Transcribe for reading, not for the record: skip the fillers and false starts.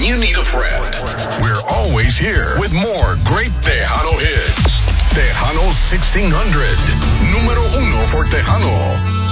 you need a friend. We're always here with more great Tejano hits. Tejano 1600. Número uno for Tejano.